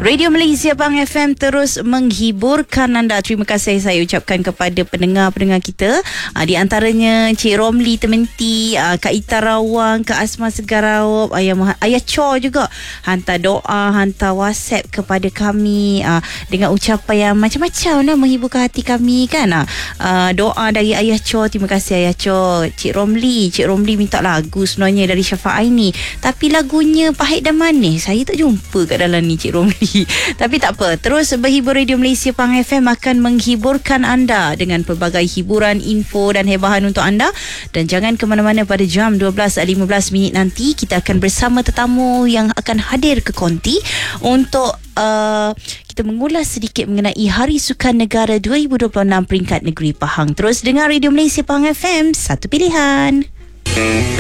Radio Malaysia Pahang FM terus menghiburkan anda. Terima kasih saya ucapkan kepada pendengar-pendengar kita. Di antaranya Cik Romli Tementi, Kak Ita Rawang, Kak Asma Segarawop, Ayah Cho juga hantar doa, hantar WhatsApp kepada kami dengan ucapan yang macam-macam lah, menghiburkan hati kami kan. Doa dari Ayah Cho, terima kasih Ayah Cho. Cik Romli minta lagu sebenarnya dari Syafa Aini, tapi lagunya pahit dan manis saya tak jumpa kat dalam ni Cik Romli. Tapi tak apa, terus berhibur. Radio Malaysia Pahang FM akan menghiburkan anda dengan pelbagai hiburan, info dan hebahan untuk anda. Dan jangan ke mana-mana, pada jam 12.15 nanti kita akan bersama tetamu yang akan hadir ke konti untuk kita mengulas sedikit mengenai Hari Sukan Negara 2026 peringkat negeri Pahang. Terus dengar Radio Malaysia Pahang FM, satu pilihan.